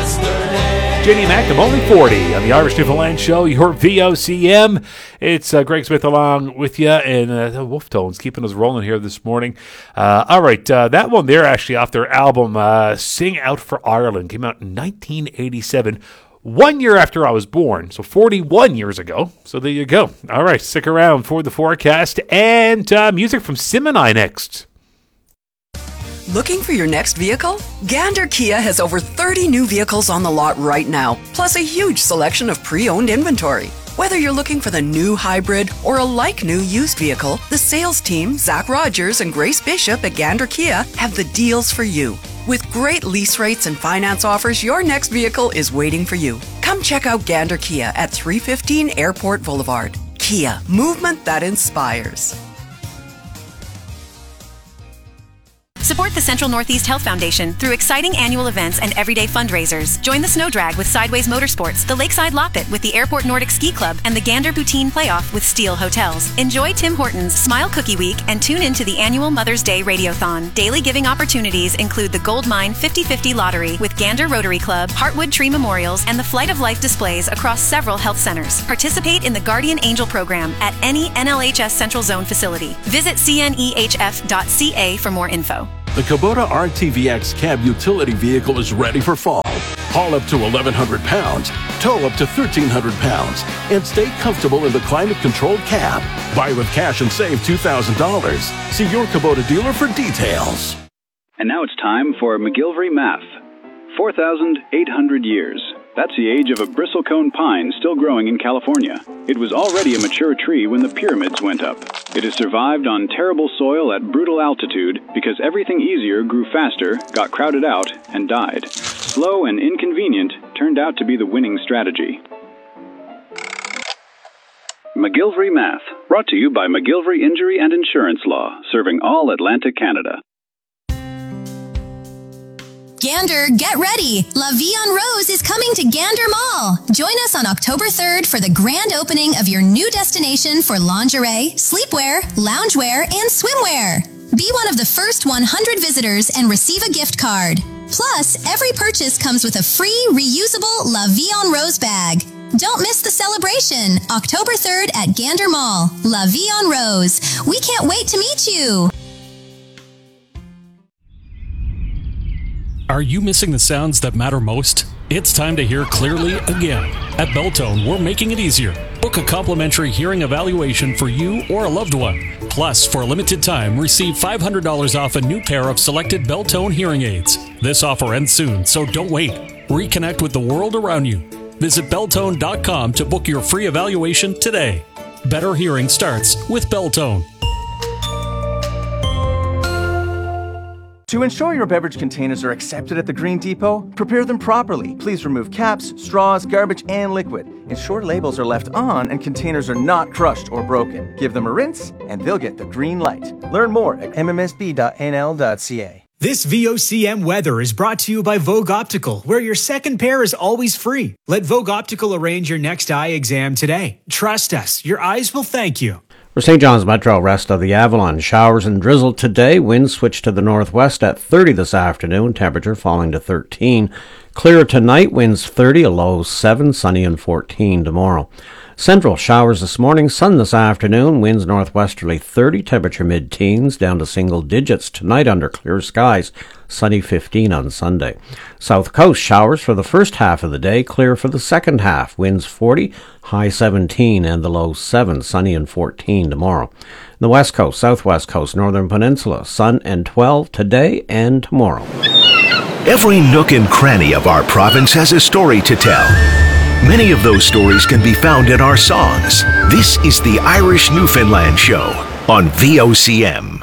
Jenny Mac, I'm only 40 on the Irish Newfoundland Show, your VOCM. It's Greg Smith along with you, and the Wolf Tones keeping us rolling here this morning. All right, that one there actually off their album Sing Out for Ireland came out in 1987, 1 year after I was born, so 41 years ago. So there you go. All right, stick around for the forecast and music from Simoni next. Looking for your next vehicle? Gander Kia has over 30 new vehicles on the lot right now, plus a huge selection of pre-owned inventory. Whether you're looking for the new hybrid or a like-new used vehicle, the sales team, Zach Rogers and Grace Bishop at Gander Kia, have the deals for you. With great lease rates and finance offers, your next vehicle is waiting for you. Come check out Gander Kia at 315 Airport Boulevard. Kia, movement that inspires. Support the Central Northeast Health Foundation through exciting annual events and everyday fundraisers. Join the Snow Drag with Sideways Motorsports, the Lakeside Loppet with the Airport Nordic Ski Club, and the Gander Poutine Playoff with Steel Hotels. Enjoy Tim Hortons Smile Cookie Week and tune into the annual Mother's Day Radiothon. Daily giving opportunities include the Gold Mine 50/50 Lottery with Gander Rotary Club, Heartwood Tree Memorials, and the Flight of Life displays across several health centers. Participate in the Guardian Angel program at any NLHS Central Zone facility. Visit cnehf.ca for more info. The Kubota RTVX cab utility vehicle is ready for fall. Haul up to 1,100 pounds, tow up to 1,300 pounds, and stay comfortable in the climate-controlled cab. Buy with cash and save $2,000. See your Kubota dealer for details. And now it's time for McGillivray Math. 4,800 years. That's the age of a bristlecone pine still growing in California. It was already a mature tree when the pyramids went up. It has survived on terrible soil at brutal altitude because everything easier grew faster, got crowded out, and died. Slow and inconvenient turned out to be the winning strategy. McGillivray Math, brought to you by McGillivray Injury and Insurance Law, serving all Atlantic Canada. Gander, get ready! La Vie en Rose is coming to Gander Mall. Join us on October 3rd for the grand opening of your new destination for lingerie, sleepwear, loungewear, and swimwear. Be one of the first 100 visitors and receive a gift card. Plus, every purchase comes with a free, reusable La Vie en Rose bag. Don't miss the celebration, October 3rd at Gander Mall. La Vie en Rose. We can't wait to meet you. Are you missing the sounds that matter most? It's time to hear clearly again. At Beltone, we're making it easier. Book a complimentary hearing evaluation for you or a loved one. Plus, for a limited time, receive $500 off a new pair of selected Beltone hearing aids. This offer ends soon, so don't wait. Reconnect with the world around you. Visit Beltone.com to book your free evaluation today. Better hearing starts with Beltone. To ensure your beverage containers are accepted at the Green Depot, prepare them properly. Please remove caps, straws, garbage, and liquid. Ensure labels are left on and containers are not crushed or broken. Give them a rinse, and they'll get the green light. Learn more at mmsb.nl.ca. This VOCM weather is brought to you by Vogue Optical, where your second pair is always free. Let Vogue Optical arrange your next eye exam today. Trust us, your eyes will thank you. For St. John's Metro, rest of the Avalon. Showers and drizzle today. Winds switch to the northwest at 30 this afternoon. Temperature falling to 13. Clear tonight. Winds 30, a low 7. Sunny and 14 tomorrow. Central, showers this morning. Sun this afternoon. Winds northwesterly 30. Temperature mid-teens down to single digits. Tonight under clear skies. Sunny 15 on Sunday. South Coast, showers for the first half of the day. Clear for the second half. Winds 40. High 17 and the low 7, sunny and 14 tomorrow. The West Coast, Southwest Coast, Northern Peninsula, sun and 12 today and tomorrow. Every nook and cranny of our province has a story to tell. Many of those stories can be found in our songs. This is the Irish Newfoundland Show on VOCM.